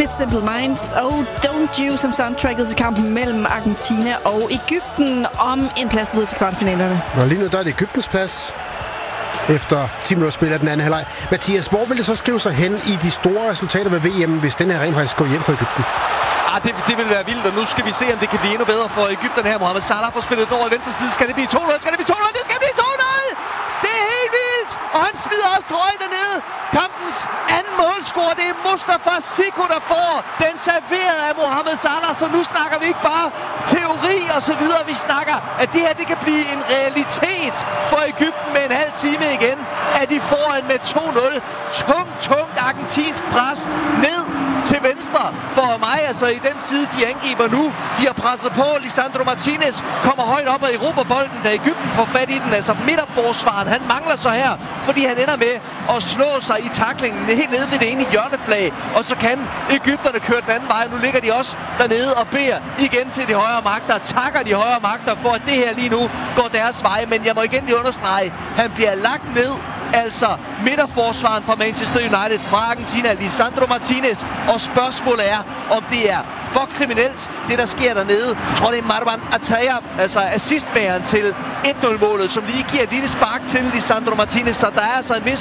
Split Simple Minds og Don't You som soundtracket til kampen mellem Argentina og Egypten om en plads videre til kvartfinalerne. Og lige nu der er det Egyptens plads efter 10 minutter spil af den anden halvleg. Mathias, hvor vil det så skrive sig hen i de store resultater ved VM, hvis den her rent faktisk går hjem for Egypten? Det vil være vildt, og nu skal vi se, om det kan blive endnu bedre for Egypten her. Mohamed Salah får spillet over i venstre side. Skal det blive 2-0? Skal det blive 2-0? Det skal blive 2-0! Det er helt vildt! Og han smider også trøjen dernede. Kampens anden målscorer, det er Mustafa Siko, der får den serveret af Mohamed Salah. Så nu snakker vi ikke bare teori og så videre. Vi snakker, at det her det kan blive en realitet for Egypten med en halv time igen. At de får en med 2-0. Tungt argentinsk pres ned til venstre for mig, altså i den side, de angriber nu. De har presset på. Lisandro Martinez kommer højt op af Europa-bolden, da Egypten får fat i den. Altså midterforsvaren, han mangler så her, fordi han ender med at slå sig i taklingen helt nede ved det ene hjørneflag. Og så kan Egypterne køre den anden vej. Nu ligger de også dernede og beder igen til de højre magter. Takker de højre magter for, at det her lige nu går deres vej. Men jeg må igen lige understrege, han bliver lagt ned. Altså midterforsvaren fra Manchester United fra Argentina, Lisandro Martinez. Og spørgsmålet er, om det er for kriminelt, det der sker dernede. Jeg tror, det er Marwan Ataya, altså assistmageren til 1-0-målet, som lige giver et lille spark til Lisandro Martinez. Så der er altså en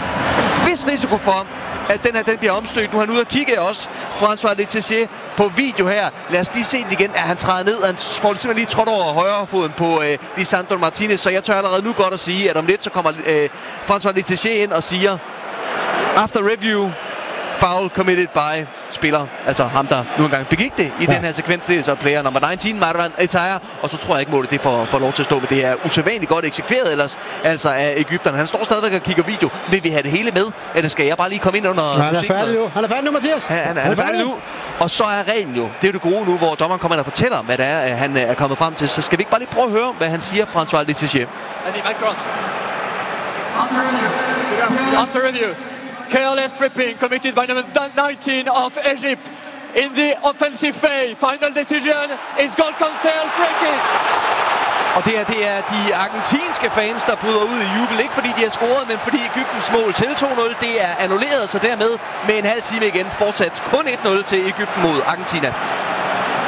vis risiko for, at den her den bliver omstødt. Nu er han ude at kigge også. François Letessier på video her. Lad os lige se den igen. Han træder ned. Han får simpelthen lige trådt over højrefoden på Lisandro Martinez. Så jeg tør allerede nu godt at sige, at om lidt så kommer François Letessier ind og siger after review, foul committed by spiller, altså ham, der nu engang begik det i den her sekvens. Det er så player nummer 19, Marwan Ataya, og så tror jeg ikke, målet det får lov til at stå, men det er usædvanligt godt eksekveret ellers, altså af Egypterne. Han står stadigvæk og kigger video. Vil vi have det hele med, eller skal jeg bare lige komme ind under Han er færdig nu. Han er færdig nu, Mathias. Han er færdig nu. Og så er reglen jo, det er det gode nu, hvor dommeren kommer ind og fortæller, hvad det er, han er kommet frem til. Så skal vi ikke bare lige prøve at høre, hvad han siger, François Letessier. After review. Careless tripping committed by number 19 of Egypt in the offensive phase. Final decision is goal cancel, free kick. Og det er de argentinske fans, der bryder ud i jubel. Ikke fordi de har scoret, men fordi Egyptens mål til 2-0, det er annulleret. Så dermed med en halv time igen fortsat kun 1-0 til Egypten mod Argentina.